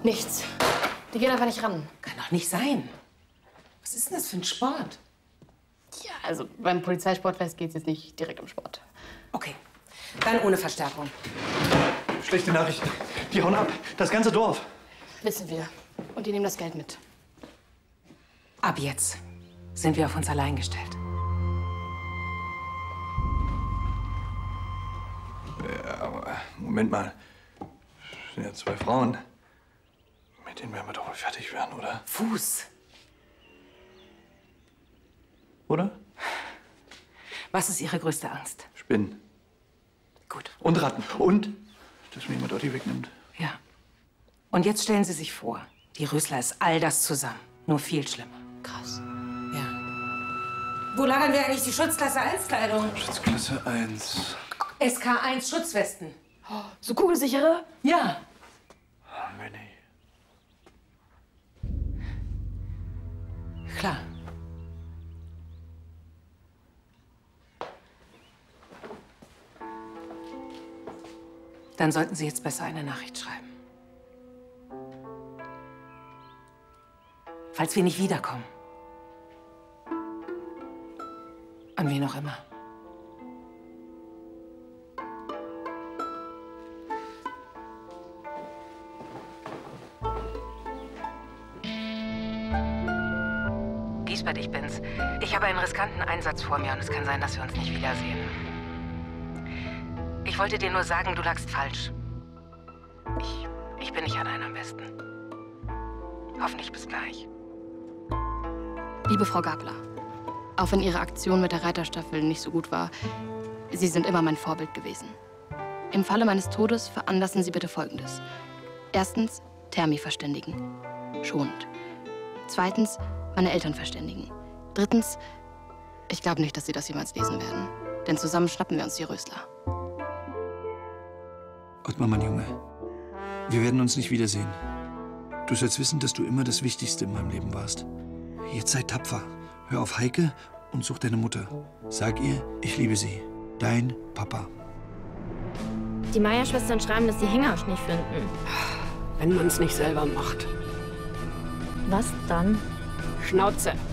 Nichts. Die gehen einfach nicht ran. Kann doch nicht sein. Was ist denn das für ein Sport? Ja, also beim Polizeisportfest geht es jetzt nicht direkt um Sport. Okay, dann ohne Verstärkung. Schlechte Nachrichten. Die hauen ab. Das ganze Dorf. Wissen wir. Und die nehmen das Geld mit. Ab jetzt sind wir auf uns allein gestellt. Ja, aber Moment mal. Das sind ja 2 Frauen. Mit denen werden wir doch wohl fertig werden, oder? Fuß. Oder? Was ist Ihre größte Angst? Spinnen. Gut. Und Ratten. Und, dass mir jemand Dotti wegnimmt. Ja. Und jetzt stellen Sie sich vor, die Rösler ist all das zusammen. Nur viel schlimmer. Krass. Ja. Wo lagern wir eigentlich die Schutzklasse 1 Kleidung? Schutzklasse 1. SK1 Schutzwesten. So kugelsichere? Ja. Haben wir nicht. Klar. Dann sollten Sie jetzt besser eine Nachricht schreiben. Falls wir nicht wiederkommen. An wen auch immer. Lisbeth, ich bin's. Ich habe einen riskanten Einsatz vor mir und es kann sein, dass wir uns nicht wiedersehen. Ich wollte dir nur sagen, du lagst falsch. Ich bin nicht allein am besten. Hoffentlich bis gleich. Liebe Frau Gabler, auch wenn Ihre Aktion mit der Reiterstaffel nicht so gut war, Sie sind immer mein Vorbild gewesen. Im Falle meines Todes veranlassen Sie bitte Folgendes. Erstens, Thermi verständigen. Schonend. Zweitens, meine Eltern verständigen. Drittens, ich glaube nicht, dass Sie das jemals lesen werden. Denn zusammen schnappen wir uns die Rösler. Ottmar, mein Junge, wir werden uns nicht wiedersehen. Du sollst wissen, dass du immer das Wichtigste in meinem Leben warst. Jetzt sei tapfer. Hör auf Heike und such deine Mutter. Sag ihr, ich liebe sie. Dein Papa. Die Meyer-Schwestern schreiben, dass sie Hängersch nicht finden. Wenn man es nicht selber macht. Was dann? Schnauze.